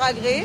agréés.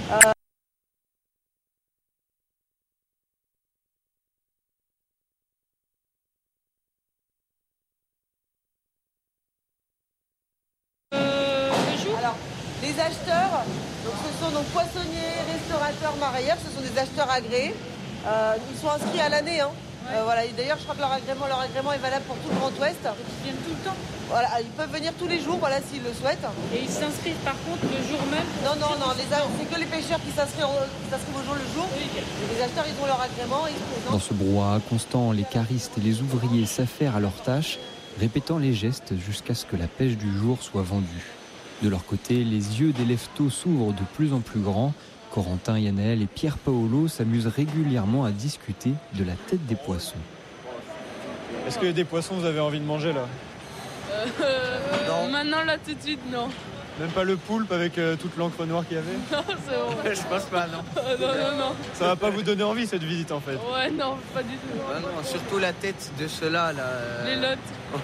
Alors, les acheteurs, donc ce sont donc poissonniers, restaurateurs, marailleurs, ce sont des acheteurs agréés. Ils sont inscrits à l'année. Voilà. Et d'ailleurs, je crois que leur agrément est valable pour tout le Grand Ouest. Ils viennent tout le temps. Voilà, ils peuvent venir tous les jours, voilà, s'ils le souhaitent. Et ils s'inscrivent par contre le jour même? Non, c'est que les pêcheurs qui s'inscrivent au jour le jour. Oui. Les acheteurs, ils ont leur agrément et ils se présentent. Dans ce brouhaha constant, les caristes et les ouvriers s'affairent à leurs tâches, répétant les gestes jusqu'à ce que la pêche du jour soit vendue. De leur côté, les yeux des leftos s'ouvrent de plus en plus grands. Corentin, Yanaël et Pierre Paolo s'amusent régulièrement à discuter de la tête des poissons. Est-ce que des poissons vous avez envie de manger là? Non. Maintenant là tout de suite non. Même pas le poulpe avec toute l'encre noire qu'il y avait? Non, c'est bon. Je pense pas, non. Non. Ça va pas vous donner envie cette visite en fait? Ouais, non, pas du tout. Non, surtout la tête de ceux-là. Là. Les lottes.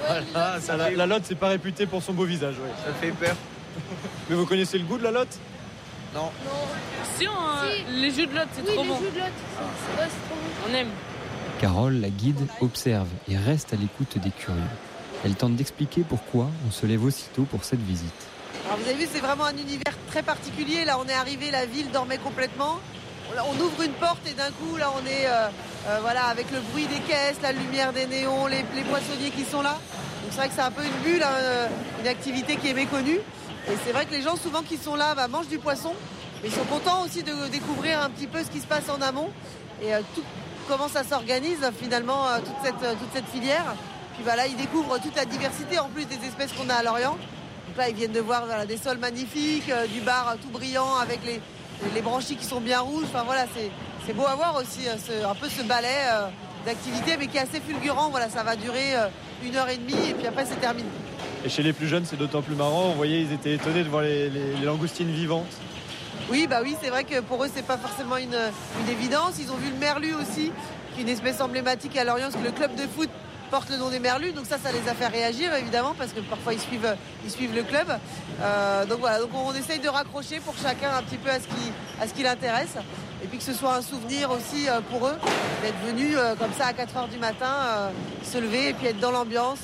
Voilà, la lotte, c'est pas réputé pour son beau visage. Ouais. Ça fait peur. Mais vous connaissez le goût de la lotte? Non. Si, les jus de lotte, c'est trop bon. Oui, les jus de lotte, c'est trop bon. On aime. Carole, la guide, observe et reste à l'écoute des curieux. Elle tente d'expliquer pourquoi on se lève aussitôt pour cette visite. Alors vous avez vu, c'est vraiment un univers très particulier. Là, on est arrivé, la ville dormait complètement. On ouvre une porte et d'un coup, là, on est voilà, avec le bruit des caisses, la lumière des néons, les poissonniers qui sont là. Donc c'est vrai que c'est un peu une bulle, une activité qui est méconnue. Et c'est vrai que les gens, souvent, qui sont là, mangent du poisson. Mais ils sont contents aussi de découvrir un petit peu ce qui se passe en amont. Et comment ça s'organise, finalement, toute cette filière. Puis voilà, ils découvrent toute la diversité, en plus des espèces qu'on a à Lorient. Donc là, ils viennent de voir des sols magnifiques, du bar tout brillant avec les branchies qui sont bien rouges. Enfin voilà, c'est beau à voir aussi, un peu ce balai d'activité, mais qui est assez fulgurant. Voilà, ça va durer 1h30 et puis après, c'est terminé. Et chez les plus jeunes, c'est d'autant plus marrant. Vous voyez, ils étaient étonnés de voir les langoustines vivantes. Oui, c'est vrai que pour eux, c'est pas forcément une évidence. Ils ont vu le merlu aussi, qui est une espèce emblématique à Lorient, parce que le club de foot porte le nom des merlus. Donc ça les a fait réagir, évidemment, parce que parfois, ils suivent le club. Donc voilà, donc on essaye de raccrocher pour chacun un petit peu à ce qui l'intéresse. Et puis que ce soit un souvenir aussi pour eux, d'être venus comme ça à 4h du matin, se lever et puis être dans l'ambiance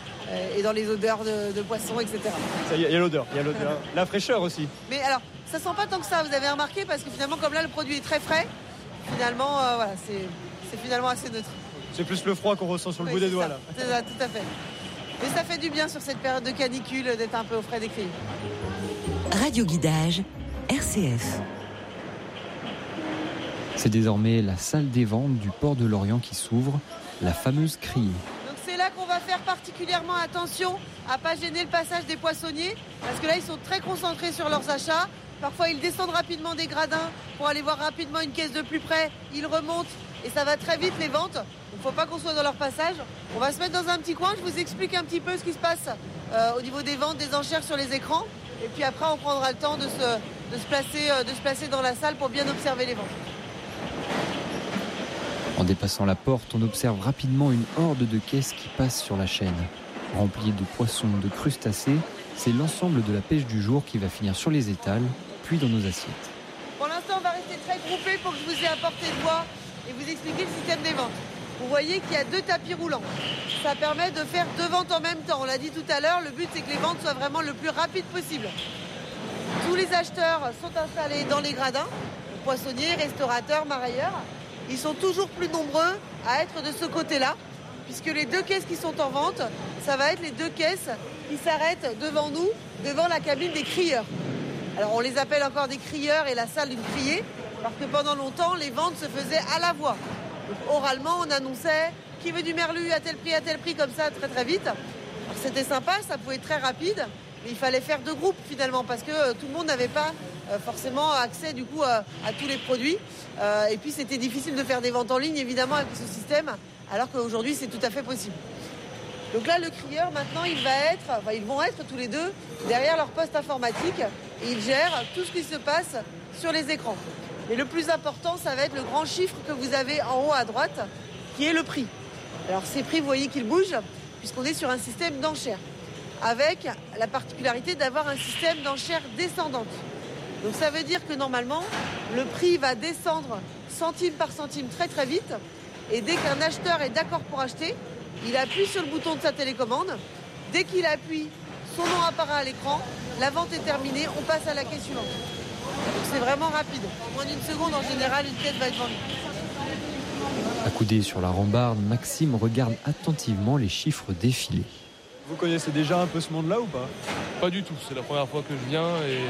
et dans les odeurs de poissons, etc. Il y a l'odeur, la fraîcheur aussi. Mais alors, ça sent pas tant que ça, vous avez remarqué, parce que finalement, comme là, le produit est très frais, finalement, voilà, c'est finalement assez neutre. C'est plus le froid qu'on ressent sur le bout des doigts, là. C'est ça, tout à fait. Mais ça fait du bien sur cette période de canicule d'être un peu au frais des criées. Radio Guidage, RCF. C'est désormais la salle des ventes du port de Lorient qui s'ouvre, la fameuse criée. Donc c'est là qu'on va faire particulièrement attention à ne pas gêner le passage des poissonniers, parce que là, ils sont très concentrés sur leurs achats. Parfois, ils descendent rapidement des gradins pour aller voir rapidement une caisse de plus près. Ils remontent et ça va très vite, les ventes. Il ne faut pas qu'on soit dans leur passage. On va se mettre dans un petit coin. Je vous explique un petit peu ce qui se passe au niveau des ventes, des enchères sur les écrans. Et puis après, on prendra le temps de se placer dans la salle pour bien observer les ventes. En dépassant la porte, on observe rapidement une horde de caisses qui passent sur la chaîne. Remplie de poissons, de crustacés, c'est l'ensemble de la pêche du jour qui va finir sur les étals, puis dans nos assiettes. Pour l'instant, on va rester très groupés pour que je vous ai apporté de voix et vous expliquer le système des ventes. Vous voyez qu'il y a 2 tapis roulants. Ça permet de faire 2 ventes en même temps. On l'a dit tout à l'heure, le but c'est que les ventes soient vraiment le plus rapide possible. Tous les acheteurs sont installés dans les gradins, poissonniers, restaurateurs, marailleurs. Ils sont toujours plus nombreux à être de ce côté-là, puisque les 2 caisses qui sont en vente, ça va être les 2 caisses qui s'arrêtent devant nous, devant la cabine des crieurs. Alors on les appelle encore des crieurs et la salle d'une criée, parce que pendant longtemps, les ventes se faisaient à la voix. Donc, oralement, on annonçait qui veut du merlu à tel prix, comme ça, très très vite. Alors, c'était sympa, ça pouvait être très rapide, mais il fallait faire 2 groupes finalement, parce que tout le monde n'avait pas forcément accès du coup à tous les produits. Et puis c'était difficile de faire des ventes en ligne, évidemment, avec ce système, alors qu'aujourd'hui, c'est tout à fait possible. Donc là, le crieur, maintenant, ils vont être tous les 2 derrière leur poste informatique et ils gèrent tout ce qui se passe sur les écrans. Et le plus important, ça va être le grand chiffre que vous avez en haut à droite, qui est le prix. Alors ces prix, vous voyez qu'ils bougent, puisqu'on est sur un système d'enchères, avec la particularité d'avoir un système d'enchères descendante. Donc ça veut dire que normalement, le prix va descendre centime par centime très très vite. Et dès qu'un acheteur est d'accord pour acheter, il appuie sur le bouton de sa télécommande. Dès qu'il appuie, son nom apparaît à l'écran, la vente est terminée, on passe à la caisse suivante. Donc c'est vraiment rapide. En moins d'une seconde, en général, une pièce va être vendue. Accoudé sur la rambarde, Maxime regarde attentivement les chiffres défiler. Vous connaissez déjà un peu ce monde-là ou pas ? Pas du tout, c'est la première fois que je viens et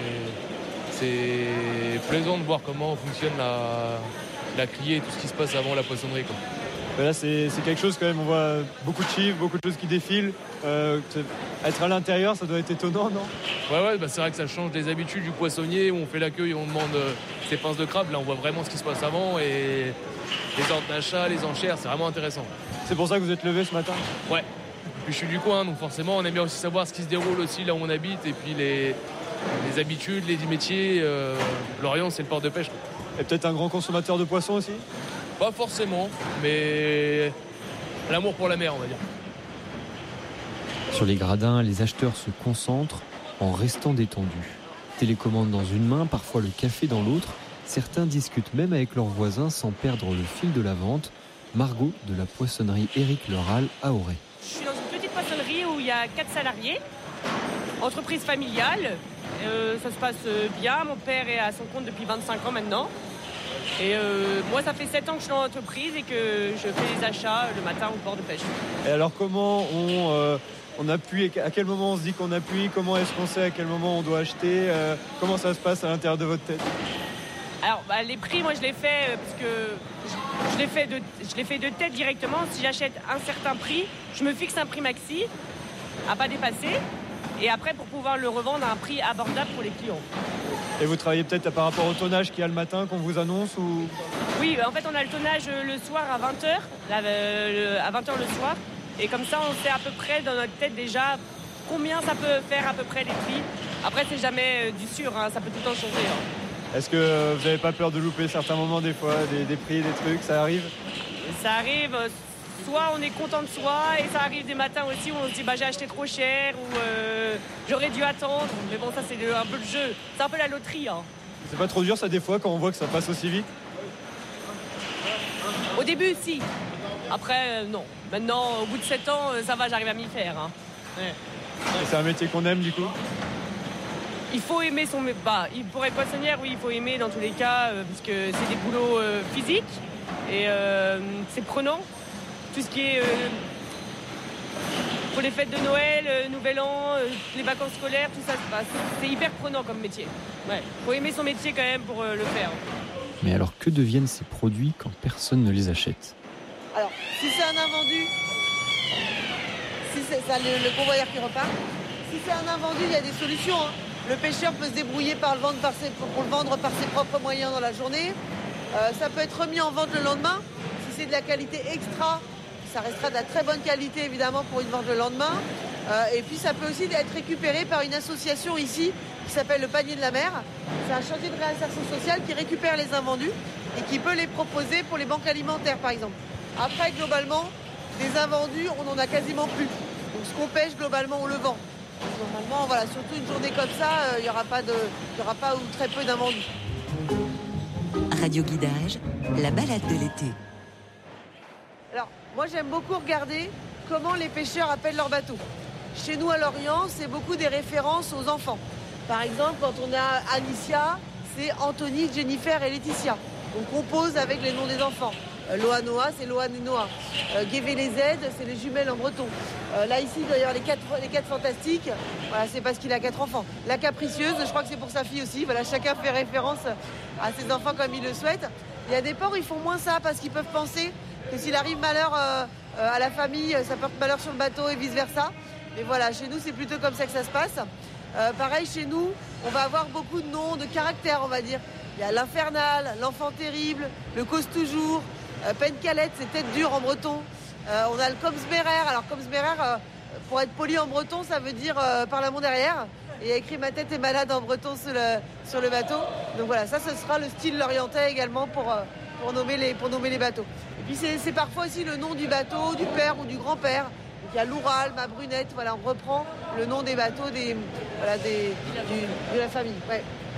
c'est plaisant de voir comment fonctionne la criée et tout ce qui se passe avant la poissonnerie, quoi. Mais là, c'est quelque chose quand même, on voit beaucoup de chiffres, beaucoup de choses qui défilent. Être à l'intérieur, ça doit être étonnant, non ? Ouais, c'est vrai que ça change des habitudes du poissonnier où on fait l'accueil et on demande ses pinces de crabe. Là, on voit vraiment ce qui se passe avant et les ordres d'achat, les enchères, c'est vraiment intéressant. C'est pour ça que vous êtes levé ce matin ? Ouais. Puis je suis du coin, donc forcément, on aime bien aussi savoir ce qui se déroule aussi là où on habite et puis les habitudes, les métiers. Lorient, c'est le port de pêche, quoi. Et peut-être un grand consommateur de poissons aussi ? Pas forcément, mais l'amour pour la mer, on va dire. Sur les gradins, les acheteurs se concentrent en restant détendus. Télécommande dans une main, parfois le café dans l'autre. Certains discutent même avec leurs voisins sans perdre le fil de la vente. Margot de la poissonnerie Éric Leral à Auray. Je suis dans une petite poissonnerie où il y a 4 salariés, entreprise familiale. Ça se passe bien, mon père est à son compte depuis 25 ans maintenant. Et moi, ça fait 7 ans que je suis dans l'entreprise et que je fais les achats le matin au port de pêche. Et alors comment on appuie, à quel moment on se dit qu'on appuie, comment est-ce qu'on sait à quel moment on doit acheter, comment ça se passe à l'intérieur de votre tête ? Alors les prix, moi je les fais parce que je les fais de tête directement. Si j'achète un certain prix, je me fixe un prix maxi à pas dépasser et après pour pouvoir le revendre à un prix abordable pour les clients. Et vous travaillez peut-être par rapport au tonnage qu'il y a le matin qu'on vous annonce ou... Oui, en fait on a le tonnage le soir à 20h, à 20h le soir. Et comme ça on sait à peu près dans notre tête déjà combien ça peut faire à peu près les prix. Après c'est jamais du sûr, hein, ça peut tout le temps changer. Hein. Est-ce que vous n'avez pas peur de louper certains moments des fois, des prix, des trucs, ça arrive ? Ça arrive, soit on est content de soi et ça arrive des matins aussi où on se dit j'ai acheté trop cher ou j'aurais dû attendre. Mais bon ça c'est un peu le jeu, c'est un peu la loterie. Hein. C'est pas trop dur ça des fois quand on voit que ça passe aussi vite ? Au début si, après non. Maintenant au bout de 7 ans ça va, j'arrive à m'y faire. Hein. Ouais. Et c'est un métier qu'on aime du coup ? Il faut aimer son... pour être poissonnière, oui, il faut aimer dans tous les cas, puisque c'est des boulots physiques et c'est prenant. Tout ce qui est pour les fêtes de Noël, Nouvel An, les vacances scolaires, tout ça, c'est hyper prenant comme métier. Ouais, faut aimer son métier quand même pour le faire. Mais alors que deviennent ces produits quand personne ne les achète ? Alors, si c'est un invendu, si c'est ça, le convoyeur qui repart, si c'est un invendu, il y a des solutions. Hein. Le pêcheur peut se débrouiller pour le vendre par ses propres moyens dans la journée. Ça peut être remis en vente le lendemain. Si c'est de la qualité extra, ça restera de la très bonne qualité évidemment pour une vente le lendemain. Et puis ça peut aussi être récupéré par une association ici qui s'appelle le Panier de la Mer. C'est un chantier de réinsertion sociale qui récupère les invendus et qui peut les proposer pour les banques alimentaires par exemple. Après globalement, des invendus, on n'en a quasiment plus. Donc ce qu'on pêche globalement, on le vend. Normalement, voilà, surtout une journée comme ça, il n'y aura pas ou très peu d'invendus. Radio Guidage, la balade de l'été. Alors, moi j'aime beaucoup regarder comment les pêcheurs appellent leurs bateaux. Chez nous à Lorient, c'est beaucoup des références aux enfants. Par exemple, quand on a Anicia, c'est Anthony, Jennifer et Laetitia. On compose avec les noms des enfants. Loanoa, c'est Loane et Noah. Guévé-les-Aides, c'est les jumelles en breton. Là, ici, il doit y avoir les quatre fantastiques. Voilà, c'est parce qu'il a 4 enfants. La capricieuse, je crois que c'est pour sa fille aussi. Voilà, chacun fait référence à ses enfants comme il le souhaite. Il y a des ports où ils font moins ça parce qu'ils peuvent penser que s'il arrive malheur à la famille, ça porte malheur sur le bateau et vice-versa. Mais voilà, chez nous, c'est plutôt comme ça que ça se passe. Pareil, chez nous, on va avoir beaucoup de noms, de caractères, on va dire. Il y a l'Infernal, l'Enfant Terrible, le Cause Toujours, Pencalette, c'est tête dure en breton. On a le Komsberer. Alors Komsberer, pour être poli en breton, ça veut dire par la mon derrière. Et il y a écrit ma tête est malade en breton sur le bateau. Donc voilà, ça ce sera le style lorientais également pour nommer les bateaux. Et puis c'est parfois aussi le nom du bateau, du père ou du grand-père. Donc il y a l'Oural, ma brunette, voilà, on reprend le nom des bateaux de la famille. Ouais.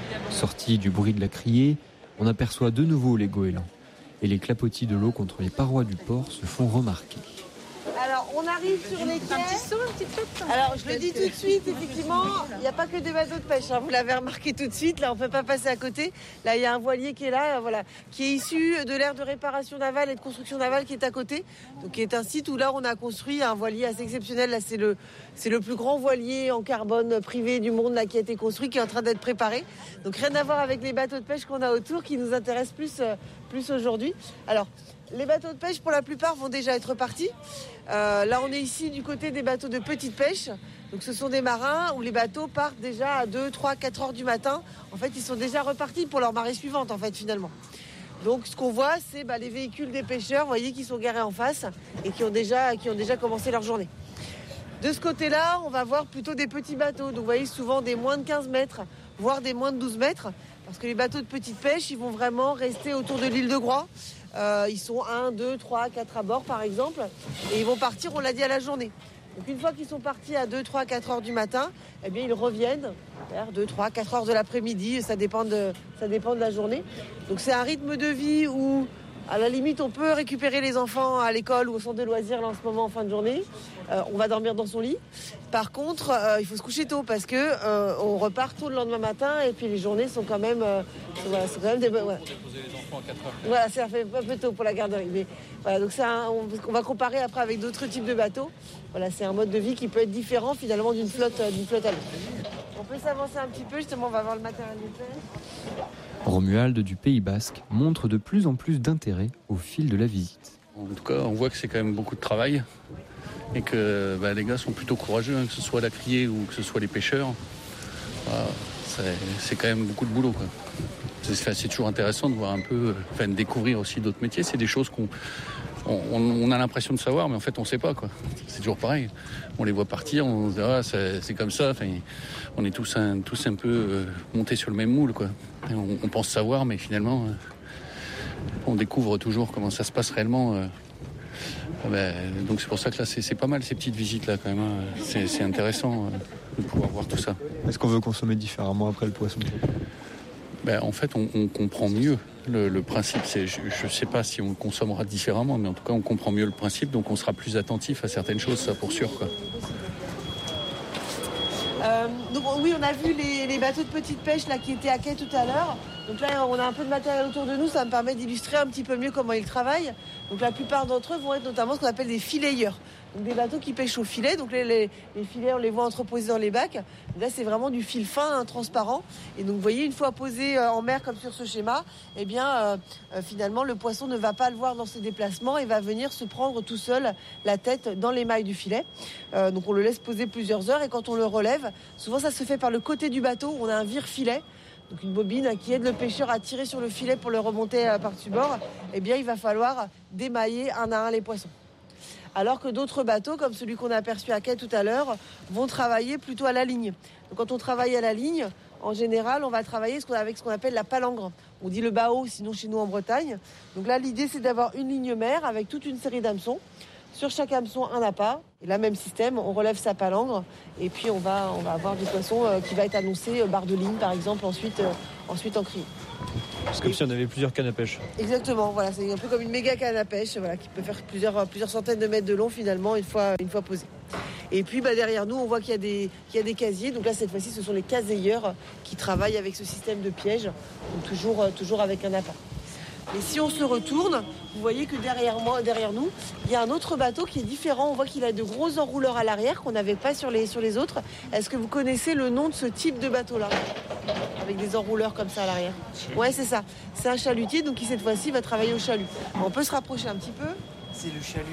Sortis du bruit de la criée, on aperçoit de nouveau les goélands. Et les clapotis de l'eau contre les parois du port se font remarquer. Alors, on arrive sur les quais. Alors, je le dis tout de suite, effectivement, il n'y a pas que des bateaux de pêche. Vous l'avez remarqué tout de suite. Là, on ne peut pas passer à côté. Là, il y a un voilier qui est là, voilà, qui est issu de l'aire de réparation navale et de construction navale qui est à côté. Donc, qui est un site où là, on a construit un voilier assez exceptionnel. Là, c'est le plus grand voilier en carbone privé du monde là, qui a été construit, qui est en train d'être préparé. Donc, rien à voir avec les bateaux de pêche qu'on a autour, qui nous intéressent plus aujourd'hui. Alors, les bateaux de pêche, pour la plupart, vont déjà être partis. Là, on est ici du côté des bateaux de petite pêche. Donc, ce sont des marins où les bateaux partent déjà à 2, 3, 4 heures du matin. En fait, ils sont déjà repartis pour leur marée suivante, en fait, finalement. Donc, ce qu'on voit, c'est les véhicules des pêcheurs, vous voyez, qui sont garés en face et qui ont déjà commencé leur journée. De ce côté-là, on va voir plutôt des petits bateaux. Donc, vous voyez, souvent des moins de 15 mètres, voire des moins de 12 mètres. Parce que les bateaux de petite pêche, ils vont vraiment rester autour de l'île de Groix. Ils sont 1, 2, 3, 4 à bord par exemple et ils vont partir, on l'a dit, à la journée. Donc une fois qu'ils sont partis à 2, 3, 4 heures du matin, eh bien ils reviennent vers 2, 3, 4 heures de l'après-midi, ça dépend de la journée. Donc c'est un rythme de vie où à la limite on peut récupérer les enfants à l'école ou au centre de loisirs là, en ce moment en fin de journée. On va dormir dans son lit. Par contre, il faut se coucher tôt parce que on repart tôt le lendemain matin et puis les journées sont quand même, c'est quand même des bonnes. Voilà. Voilà, ça fait un peu tôt pour la garderie. Mais voilà, donc on va comparer après avec d'autres types de bateaux. Voilà, c'est un mode de vie qui peut être différent finalement d'une flotte à l'autre. On peut s'avancer un petit peu, justement, on va voir le matériel de pêche. Romuald du Pays Basque montre de plus en plus d'intérêt au fil de la visite. En tout cas, on voit que c'est quand même beaucoup de travail et que les gars sont plutôt courageux, que ce soit la criée ou que ce soit les pêcheurs. C'est quand même beaucoup de boulot, quoi. C'est toujours intéressant de voir un peu, de découvrir aussi d'autres métiers. C'est des choses qu'on a l'impression de savoir, mais en fait on ne sait pas, quoi. C'est toujours pareil. On les voit partir, on se dit c'est comme ça. On est tous un peu montés sur le même moule, quoi. On pense savoir, mais finalement on découvre toujours comment ça se passe réellement. Donc c'est pour ça que là c'est pas mal ces petites visites là quand même. C'est intéressant de pouvoir voir tout ça. Est-ce qu'on veut consommer différemment après le poisson ? En fait, on comprend mieux le principe. Je ne sais pas si on le consommera différemment, mais en tout cas, on comprend mieux le principe, donc on sera plus attentif à certaines choses, ça pour sûr, quoi. Donc oui, on a vu les bateaux de petite pêche là qui étaient à quai tout à l'heure. Donc là, on a un peu de matériel autour de nous, ça me permet d'illustrer un petit peu mieux comment ils travaillent. Donc la plupart d'entre eux vont être notamment ce qu'on appelle des filayeurs. Donc des bateaux qui pêchent au filet. Donc les filets, on les voit entreposés dans les bacs. Là, c'est vraiment du fil fin, transparent. Et donc, vous voyez, une fois posé en mer comme sur ce schéma, eh bien, finalement, le poisson ne va pas le voir dans ses déplacements et va venir se prendre tout seul la tête dans l'émail du filet. Donc, on le laisse poser plusieurs heures et quand on le relève, souvent, ça se fait par le côté du bateau. On a un vire-filet. Donc une bobine qui aide le pêcheur à tirer sur le filet pour le remonter par-dessus bord. Eh bien, il va falloir démailler un à un les poissons. Alors que d'autres bateaux, comme celui qu'on a aperçu à quai tout à l'heure, vont travailler plutôt à la ligne. Donc quand on travaille à la ligne, en général, on va travailler avec ce qu'on appelle la palangre. On dit le bao, sinon chez nous en Bretagne. Donc là, l'idée, c'est d'avoir une ligne mère avec toute une série d'hameçons. Sur chaque hameçon, un appât. Et là, même système, on relève sa palangre. Et puis, on va avoir du poisson qui va être annoncé, barre de ligne, par exemple, ensuite en criée. C'est comme si on avait plusieurs cannes à pêche. Exactement, voilà, c'est un peu comme une méga canne à pêche, voilà, qui peut faire plusieurs centaines de mètres de long, finalement, une fois posée. Et puis, derrière nous, on voit qu'il y a des casiers. Donc là, cette fois-ci, ce sont les caseyeurs qui travaillent avec ce système de piège. Donc toujours avec un appât. Et si on se retourne, vous voyez que derrière nous, il y a un autre bateau qui est différent. On voit qu'il a de gros enrouleurs à l'arrière qu'on n'avait pas sur les autres. Est-ce que vous connaissez le nom de ce type de bateau-là ? Avec des enrouleurs comme ça à l'arrière. Ouais, c'est ça. C'est un chalutier, donc qui cette fois-ci va travailler au chalut. On peut se rapprocher un petit peu. C'est le chalut.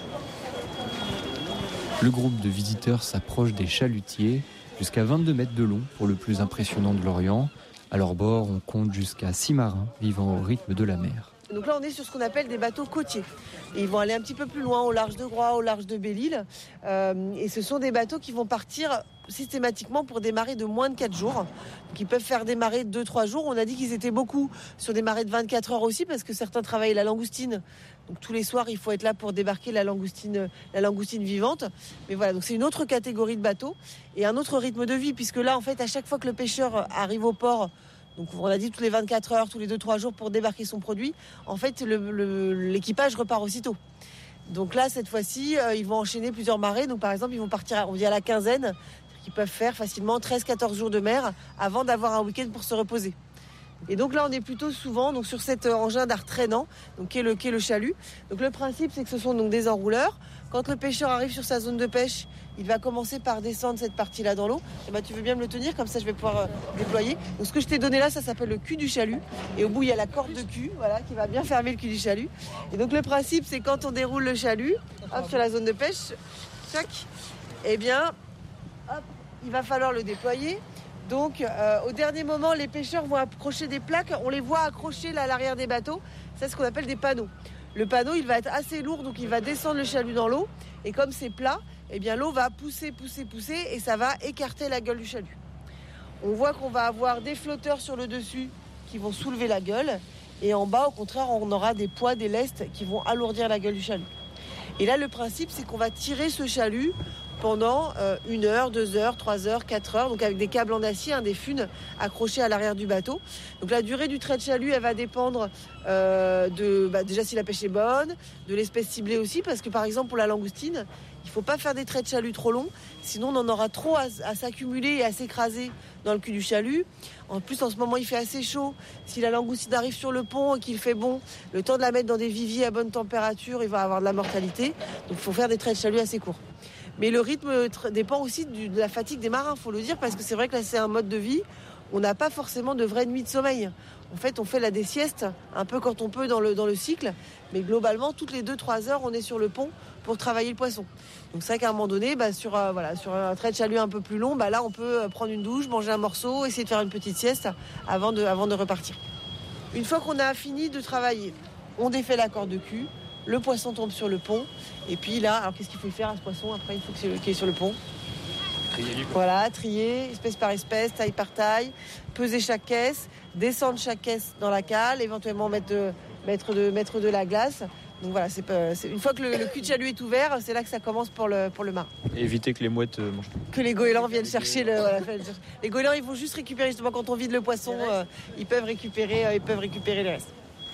Le groupe de visiteurs s'approche des chalutiers, jusqu'à 22 mètres de long pour le plus impressionnant de l'Orient. À leur bord, on compte jusqu'à 6 marins vivant au rythme de la mer. Donc là, on est sur ce qu'on appelle des bateaux côtiers. Et ils vont aller un petit peu plus loin, au large de Groix, au large de Belle-Île. Et ce sont des bateaux qui vont partir systématiquement pour des marées de moins de 4 jours. Donc ils peuvent faire des marées de 2-3 jours. On a dit qu'ils étaient beaucoup sur des marées de 24 heures aussi, parce que certains travaillent la langoustine. Donc tous les soirs, il faut être là pour débarquer la langoustine vivante. Mais voilà, donc c'est une autre catégorie de bateaux et un autre rythme de vie, puisque là, en fait, à chaque fois que le pêcheur arrive au port, donc on a dit tous les 24 heures, tous les 2-3 jours pour débarquer son produit, en fait l'équipage repart aussitôt. Donc là, cette fois-ci, ils vont enchaîner plusieurs marées. Donc par exemple, ils vont partir, on dit à la quinzaine, qu'ils peuvent faire facilement 13-14 jours de mer avant d'avoir un week-end pour se reposer. Et donc là, on est plutôt souvent donc, sur cet engin d'art traînant, donc, qui est le chalut. Donc le principe, c'est que ce sont donc des enrouleurs. Quand le pêcheur arrive sur sa zone de pêche, il va commencer par descendre cette partie-là dans l'eau. Et tu veux bien me le tenir, comme ça je vais pouvoir déployer. Donc ce que je t'ai donné là, ça s'appelle le cul du chalut. Et au bout, il y a la corde de cul, voilà, qui va bien fermer le cul du chalut. Et donc le principe, c'est quand on déroule le chalut, hop, sur la zone de pêche, tac, eh bien, hop, il va falloir le déployer. Donc au dernier moment, les pêcheurs vont accrocher des plaques. On les voit accrocher là, à l'arrière des bateaux. C'est ce qu'on appelle des panneaux. Le panneau, il va être assez lourd, donc il va descendre le chalut dans l'eau. Et comme c'est plat, eh bien, l'eau va pousser et ça va écarter la gueule du chalut. On voit qu'on va avoir des flotteurs sur le dessus qui vont soulever la gueule. Et en bas, au contraire, on aura des poids, des lestes qui vont alourdir la gueule du chalut. Et là, le principe, c'est qu'on va tirer ce chalut pendant 1 heure, 2 heures, 3 heures, 4 heures, donc avec des câbles en acier, des funes accrochés à l'arrière du bateau. Donc la durée du trait de chalut, elle va dépendre déjà si la pêche est bonne, de l'espèce ciblée aussi, parce que par exemple pour la langoustine, il ne faut pas faire des traits de chalut trop longs, sinon on en aura trop à s'accumuler et à s'écraser dans le cul du chalut. En plus, en ce moment, il fait assez chaud. Si la langoustine arrive sur le pont et qu'il fait bon, le temps de la mettre dans des viviers à bonne température, il va avoir de la mortalité. Donc il faut faire des traits de chalut assez courts. Mais le rythme dépend aussi de la fatigue des marins, il faut le dire, parce que c'est vrai que là, c'est un mode de vie. On n'a pas forcément de vraies nuits de sommeil. En fait, on fait des siestes, un peu quand on peut dans le cycle. Mais globalement, toutes les 2-3 heures, on est sur le pont pour travailler le poisson. Donc c'est vrai qu'à un moment donné, sur un trait de chalut un peu plus long, là, on peut prendre une douche, manger un morceau, essayer de faire une petite sieste avant de repartir. Une fois qu'on a fini de travailler, on défait la corde de cul. Le poisson tombe sur le pont. Et puis là, alors qu'est-ce qu'il faut faire à ce poisson après, une fois qu'il est sur le pont ? Voilà, trier, espèce par espèce, taille par taille, peser chaque caisse, descendre chaque caisse dans la cale, éventuellement mettre de la glace. Donc voilà, c'est une fois que le cul de chalut est ouvert, c'est là que ça commence pour le marin. Et éviter que les mouettes mangent. Que les goélands viennent chercher les goélands, ils vont juste récupérer, justement quand on vide le poisson, ils peuvent récupérer le reste.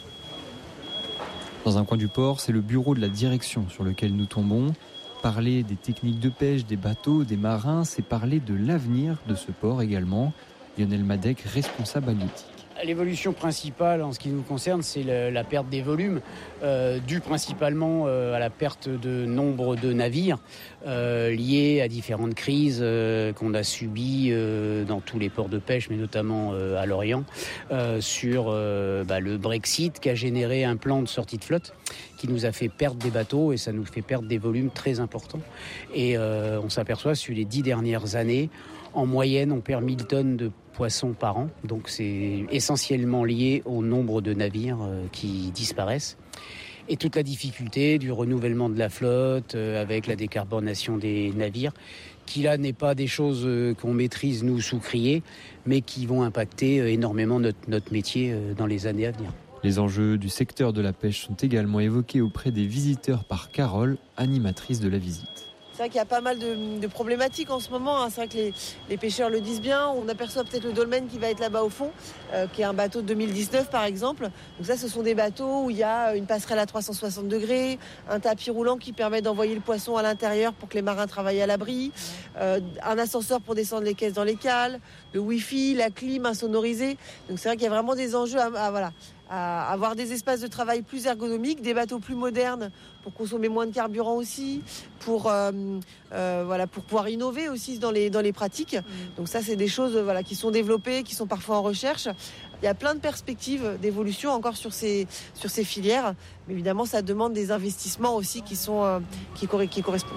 Dans un coin du port, c'est le bureau de la direction sur lequel nous tombons. Parler des techniques de pêche, des bateaux, des marins, c'est parler de l'avenir de ce port également. Lionel Madec, responsable halieutique. L'évolution principale en ce qui nous concerne, c'est la perte des volumes, due principalement à la perte de nombre de navires liés à différentes crises qu'on a subies dans tous les ports de pêche, mais notamment à l'Orient, sur le Brexit qui a généré un plan de sortie de flotte qui nous a fait perdre des bateaux et ça nous fait perdre des volumes très importants. Et on s'aperçoit sur les 10 dernières années, en moyenne, on perd 1000 tonnes de poissons par an. Donc c'est essentiellement lié au nombre de navires qui disparaissent. Et toute la difficulté du renouvellement de la flotte avec la décarbonation des navires, qui là n'est pas des choses qu'on maîtrise nous sous crier, mais qui vont impacter énormément notre métier dans les années à venir. Les enjeux du secteur de la pêche sont également évoqués auprès des visiteurs par Carole, animatrice de la visite. C'est vrai qu'il y a pas mal de problématiques en ce moment. C'est vrai que les pêcheurs le disent bien. On aperçoit peut-être le dolmen qui va être là-bas au fond, qui est un bateau de 2019 par exemple. Donc ça, ce sont des bateaux où il y a une passerelle à 360 degrés, un tapis roulant qui permet d'envoyer le poisson à l'intérieur pour que les marins travaillent à l'abri, un ascenseur pour descendre les caisses dans les cales, le wifi, la clim insonorisée. Donc c'est vrai qu'il y a vraiment des enjeux à avoir des espaces de travail plus ergonomiques, des bateaux plus modernes pour consommer moins de carburant aussi, pour pouvoir innover aussi dans les pratiques. Donc ça, c'est des choses qui sont développées, qui sont parfois en recherche. Il y a plein de perspectives d'évolution encore sur ces filières, mais évidemment, ça demande des investissements aussi qui correspondent.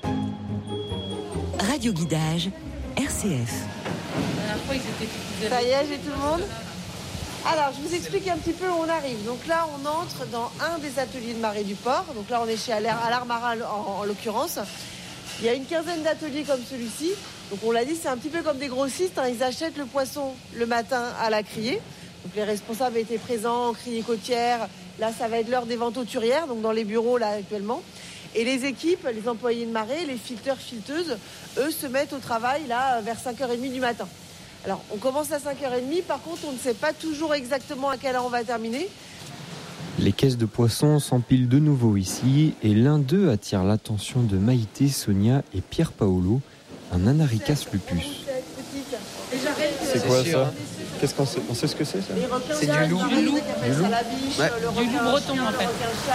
Radio Guidage, RCF. Ça y est, j'ai tout le monde. Alors, je vous explique un petit peu où on arrive. Donc là, on entre dans un des ateliers de marée du port. Donc là, on est chez Allard Marin en l'occurrence. Il y a une quinzaine d'ateliers comme celui-ci. Donc on l'a dit, c'est un petit peu comme des grossistes. Ils achètent le poisson le matin à la criée. Donc les responsables étaient présents, criée côtière. Là, ça va être l'heure des ventes auturières, donc dans les bureaux là actuellement. Et les équipes, les employés de marée, les filteurs, filteuses, eux se mettent au travail là vers 5h30 du matin. Alors, on commence à 5h30. Par contre, on ne sait pas toujours exactement à quelle heure on va terminer. Les caisses de poissons s'empilent de nouveau ici et l'un d'eux attire l'attention de Maïté, Sonia et Pierre Paolo, un Anaricas lupus. C'est quoi ça? Qu'est-ce qu'on sait? On sait ce que c'est ça? C'est du loup. Du loup. Ouais. Du loup breton en fait.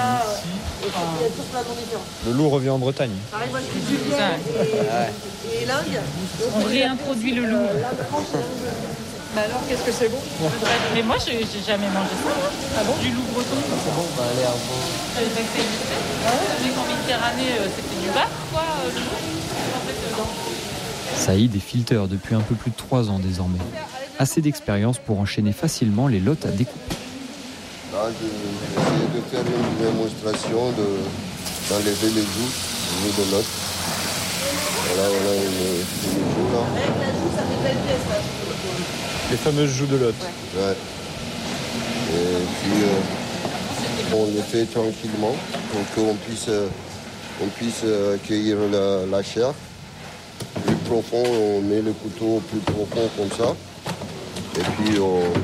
Le loup revient en Bretagne. Pareil, moi je suis Julien et Lingue. On réintroduit le loup. Bah alors, qu'est-ce que c'est bon? Mais moi, j'ai jamais mangé ça. Ah bon? Du loup breton. C'est bon, bah allez, un peu. Je savais pas que ça existait. Mais qu'en Méditerranée, c'était du bar, quoi, le loup. En fait, non. Saïd est fileteur depuis un peu plus de 3 ans désormais. Assez d'expérience pour enchaîner facilement les lots à découper. Là, j'essaie de faire une démonstration d'enlever les joues de l'autre. Voilà, on a une joue là. Avec la joue, ça fait belle pièce là. Les fameuses joues de l'autre. Ouais. Et puis on les fait tranquillement pour qu'on puisse accueillir la chair. Plus profond, on met le couteau plus profond comme ça. Et puis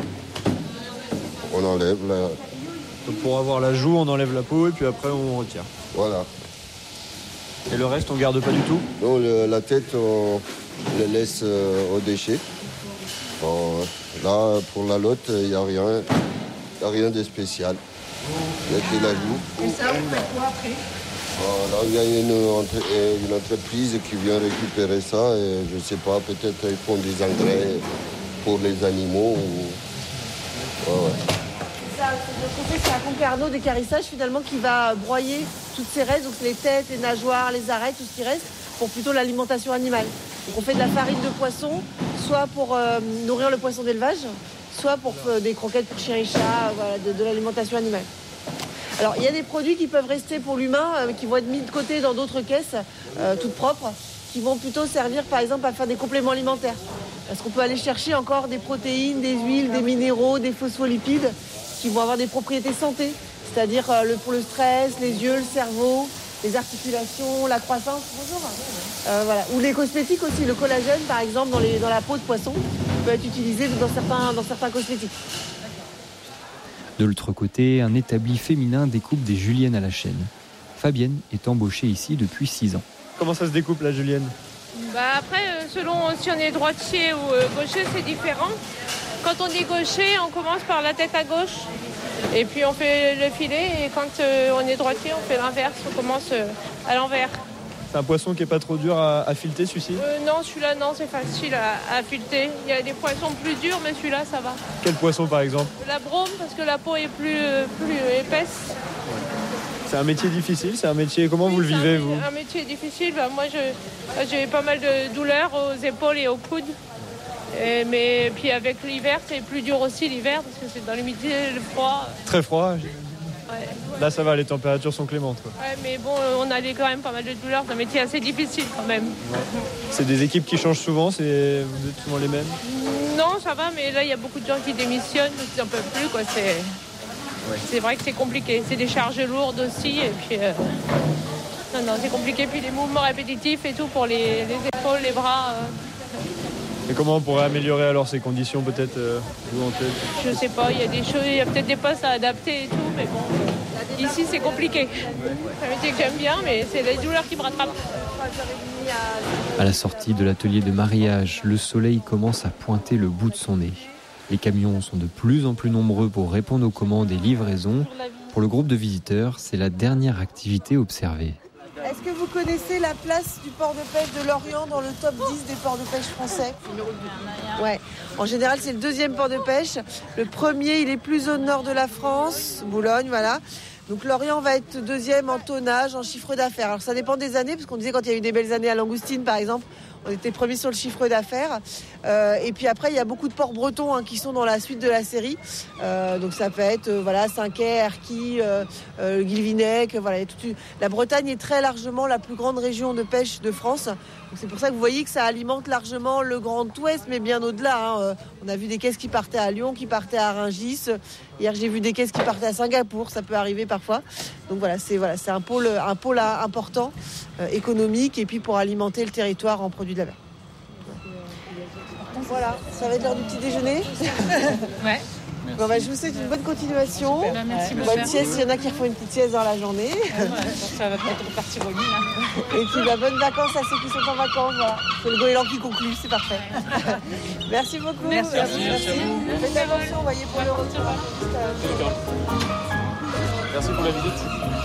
on enlève la... Donc pour avoir la joue, on enlève la peau et puis après on retire. Voilà. Et le reste, on garde pas du tout? Non, la tête, on la laisse au déchet. Bon, là, pour la lotte, il n'y a rien de spécial. Il y a que la joue. Et ça, on fait quoi après? Là, il y a une entreprise qui vient récupérer ça et je ne sais pas, peut-être ils font des engrais pour les animaux. Ouais. Ça, c'est un concarneau d'écarissage finalement qui va broyer toutes ces restes, donc les têtes, les nageoires, les arêtes, tout ce qui reste, pour plutôt l'alimentation animale. Donc on fait de la farine de poisson, soit pour nourrir le poisson d'élevage, soit pour des croquettes pour chiens et chats, voilà, de l'alimentation animale. Alors il y a des produits qui peuvent rester pour l'humain, qui vont être mis de côté dans d'autres caisses, toutes propres, qui vont plutôt servir par exemple à faire des compléments alimentaires. Parce qu'on peut aller chercher encore des protéines, des huiles, des minéraux, des phospholipides qui vont avoir des propriétés santé, c'est-à-dire pour le stress, les yeux, le cerveau, les articulations, la croissance. Bonjour. Voilà. Ou les cosmétiques aussi, le collagène par exemple dans la peau de poisson peut être utilisé dans certains cosmétiques. De l'autre côté, un établi féminin découpe des juliennes à la chaîne. Fabienne est embauchée ici depuis 6 ans. Comment ça se découpe la julienne? Après, selon si on est droitier ou gaucher, c'est différent. Quand on est gaucher, on commence par la tête à gauche. Et puis on fait le filet. Et quand on est droitier, on fait l'inverse. On commence à l'envers. C'est un poisson qui n'est pas trop dur à fileter, celui-ci? Non, celui-là, non, c'est facile à fileter. Il y a des poissons plus durs, mais celui-là, ça va. Quel poisson, par exemple? La brome, parce que la peau est plus épaisse. C'est un métier difficile, c'est un métier... Comment vous le vivez, vous? Un métier difficile. Moi, j'ai pas mal de douleurs aux épaules et aux coudes. Mais puis avec l'hiver, c'est plus dur aussi l'hiver, parce que c'est dans l'humidité, le froid. Très froid? Ouais. Là, ça va, les températures sont clémentes, quoi. Ouais, mais bon, on a quand même pas mal de douleurs. C'est un métier assez difficile, quand même. Ouais. C'est des équipes qui changent souvent? Vous êtes souvent les mêmes? Non, ça va, mais là, il y a beaucoup de gens qui démissionnent, parce qu'ils n'en peuvent plus, quoi. C'est vrai que c'est compliqué. C'est des charges lourdes aussi, et puis... Non, c'est compliqué. Puis les mouvements répétitifs et tout pour les épaules, les bras... Et comment on pourrait améliorer alors ces conditions, peut-être, vous en tête? Je sais pas, il y a des choses, il y a peut-être des postes à adapter et tout, mais bon, ici c'est compliqué. C'est un métier que j'aime bien, mais c'est les douleurs qui me rattrapent. À la sortie de l'atelier de mariage, le soleil commence à pointer le bout de son nez. Les camions sont de plus en plus nombreux pour répondre aux commandes et livraisons. Pour le groupe de visiteurs, c'est la dernière activité observée. Est-ce que vous connaissez la place du port de pêche de Lorient dans le top 10 des ports de pêche français? Ouais. En général, c'est le 2e port de pêche. Le premier, il est plus au nord de la France, Boulogne, voilà. Donc Lorient va être 2e en tonnage, en chiffre d'affaires. Alors ça dépend des années, parce qu'on disait quand il y a eu des belles années à Langoustine, par exemple, on était premier sur le chiffre d'affaires. Et puis après, il y a beaucoup de ports bretons qui sont dans la suite de la série. Donc ça peut être Saint-Quay, Erquy, Guilvinec. Voilà, la Bretagne est très largement la plus grande région de pêche de France. Donc c'est pour ça que vous voyez que ça alimente largement le Grand Ouest, mais bien au-delà. On a vu des caisses qui partaient à Lyon, qui partaient à Rungis. Hier, j'ai vu des caisses qui partaient à Singapour. Ça peut arriver parfois. Donc c'est un pôle important économique et puis pour alimenter le territoire en produits de la mer. Voilà, ça va être l'heure du petit déjeuner. Ouais. Bon, je vous souhaite une bonne continuation. Merci, bonne sieste, il y en a qui refont une petite sieste dans la journée. Ça va peut-être repartir au lit. Là. Et puis bonnes vacances à ceux qui sont en vacances. Voilà. C'est le goéland qui conclut, c'est parfait. Merci beaucoup. Merci. Faites attention, voyez pour le retour. Merci pour la visite.